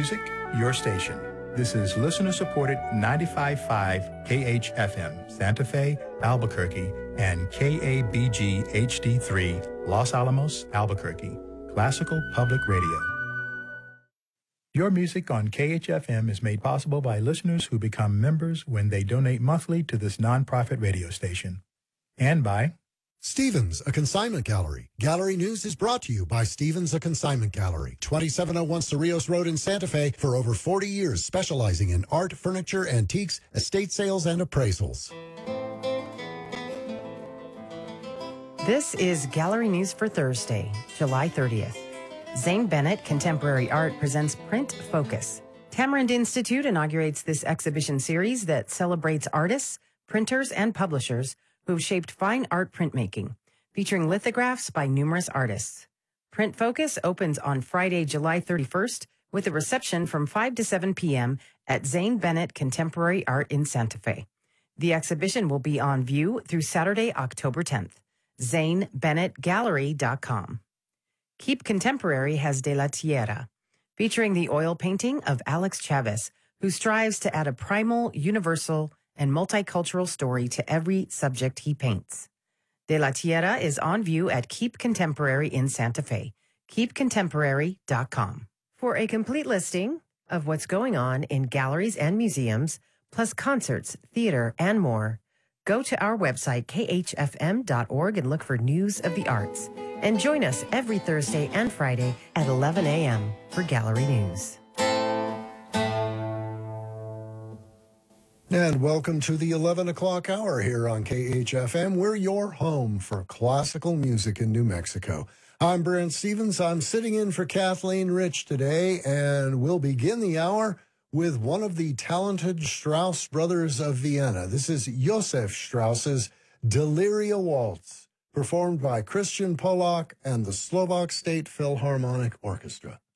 music, your station. This is listener-supported 95.5 KHFM, Santa Fe, Albuquerque, and KABG HD3, Los Alamos, Albuquerque, Classical Public Radio. Your music on KHFM is made possible by listeners who become members when they donate monthly to this nonprofit radio station. And by Stevens, a consignment gallery. Gallery News is brought to you by Stevens, a consignment gallery. 2701 Cerrillos Road in Santa Fe for over 40 years, specializing in art, furniture, antiques, estate sales, and appraisals. This is Gallery News for Thursday, July 30th. Zane Bennett Contemporary Art presents Print Focus. Tamarind Institute inaugurates this exhibition series that celebrates artists, printers, and publishers who've shaped fine art printmaking, featuring lithographs by numerous artists. Print Focus opens on Friday, July 31st, with a reception from 5 to 7 p.m. at Zane Bennett Contemporary Art in Santa Fe. The exhibition will be on view through Saturday, October 10th. ZaneBennettGallery.com. Keep Contemporary has De La Tierra, featuring the oil painting of Alex Chavez, who strives to add a primal, universal, and multicultural story to every subject he paints. De La Tierra is on view at Keep Contemporary in Santa Fe. KeepContemporary.com. For a complete listing of what's going on in galleries and museums, plus concerts, theater, and more, go to our website, khfm.org, and look for News of the Arts. And join us every Thursday and Friday at 11 a.m. for Gallery News. And welcome to the 11 o'clock hour here on KHFM. We're your home for classical music in New Mexico. I'm Brent Stevens. I'm sitting in for Kathleen Rich today, and we'll begin the hour with one of the talented Strauss brothers of Vienna. This is Josef Strauss's Deliria Waltz, performed by Christian Polak and the Slovak State Philharmonic Orchestra.